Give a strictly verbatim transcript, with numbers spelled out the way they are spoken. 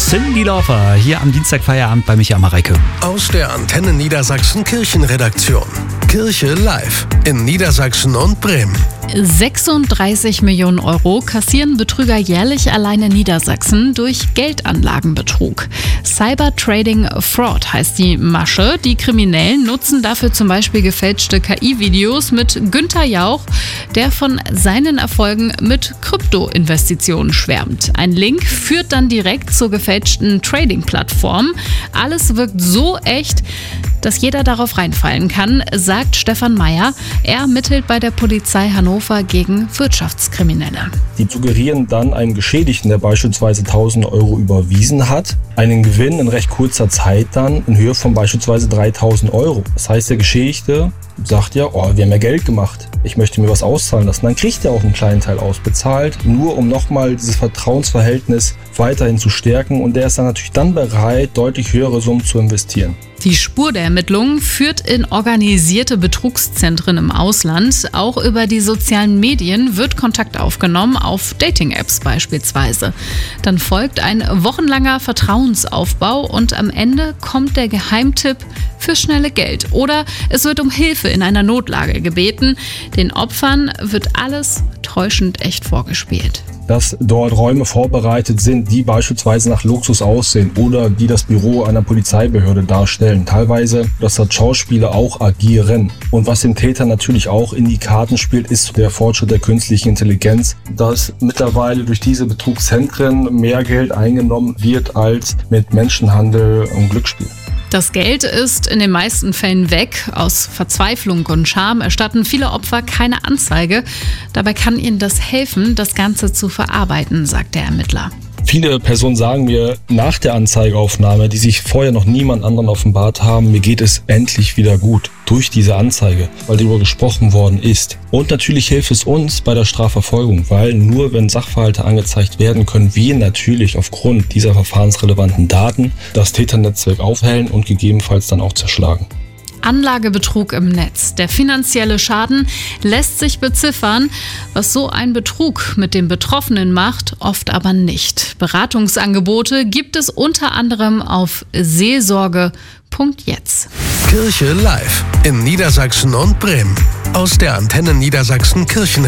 Cyndi Lauper, hier am Dienstagfeierabend bei Micha Mareike. Aus der Antenne Niedersachsen Kirchenredaktion. Kirche live in Niedersachsen und Bremen. sechsunddreißig Millionen Euro kassieren Betrüger jährlich allein in Niedersachsen durch Geldanlagenbetrug. Cyber Trading Fraud heißt die Masche. Die Kriminellen nutzen dafür zum Beispiel gefälschte K I-Videos mit Günther Jauch, der von seinen Erfolgen mit Krypto-Investitionen schwärmt. Ein Link führt dann direkt zur gefälschten Trading-Plattform. Alles wirkt so echt, dass jeder darauf reinfallen kann, sagt Stefan Meyer. Er ermittelt bei der Polizei Hannover gegen Wirtschaftskriminelle. Die suggerieren dann einem Geschädigten, der beispielsweise tausend Euro überwiesen hat, einen Gewinn in recht kurzer Zeit dann in Höhe von beispielsweise dreitausend Euro. Das heißt, der Geschädigte sagt ja, oh, wir haben ja Geld gemacht, ich möchte mir was auszahlen lassen. Dann kriegt er auch einen kleinen Teil ausbezahlt, nur um nochmal dieses Vertrauensverhältnis weiterhin zu stärken. Und der ist dann natürlich dann bereit, deutlich höhere Summen zu investieren. Die Spur der Ermittlungen führt in organisierte Betrugszentren im Ausland. Auch über die sozialen Medien wird Kontakt aufgenommen, auf Dating-Apps beispielsweise. Dann folgt ein wochenlanger Vertrauensaufbau und am Ende kommt der Geheimtipp für schnelle Geld. Oder es wird um Hilfe in einer Notlage gebeten. Den Opfern wird alles täuschend echt vorgespielt. Dass dort Räume vorbereitet sind, die beispielsweise nach Luxus aussehen oder die das Büro einer Polizeibehörde darstellen. Teilweise, dass dort Schauspieler auch agieren. Und was dem Täter natürlich auch in die Karten spielt, ist der Fortschritt der künstlichen Intelligenz, dass mittlerweile durch diese Betrugszentren mehr Geld eingenommen wird als mit Menschenhandel und Glücksspiel. Das Geld ist in den meisten Fällen weg. Aus Verzweiflung und Scham erstatten viele Opfer keine Anzeige. Dabei kann ihnen das helfen, das Ganze zu verarbeiten, sagt der Ermittler. Viele Personen sagen mir nach der Anzeigeaufnahme, die sich vorher noch niemand anderen offenbart haben, mir geht es endlich wieder gut durch diese Anzeige, weil darüber gesprochen worden ist. Und natürlich hilft es uns bei der Strafverfolgung, weil nur wenn Sachverhalte angezeigt werden, können wir natürlich aufgrund dieser verfahrensrelevanten Daten das Täternetzwerk aufhellen und gegebenenfalls dann auch zerschlagen. Anlagebetrug im Netz. Der finanzielle Schaden lässt sich beziffern. Was so ein Betrug mit dem Betroffenen macht, oft aber nicht. Beratungsangebote gibt es unter anderem auf seelsorge punkt jetzt. Kirche live in Niedersachsen und Bremen. Aus der Antenne Niedersachsen Kirchen